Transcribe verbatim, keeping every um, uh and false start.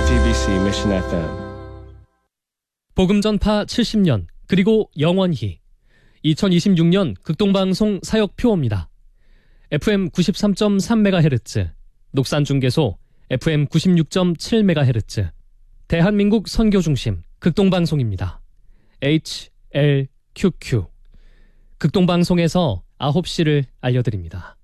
지티비씨 Mission 에프엠. 복음 전파 칠십 년 그리고 영원히 이천이십육 년 극동방송 사역표입니다. 에프엠 구십삼 점 삼 메가헤르츠, 녹산중계소 에프엠 구십육 점 칠 메가헤르츠, 대한민국 선교중심 극동방송입니다. 에이치 엘 큐 큐. 극동방송에서 아홉 시를 알려드립니다.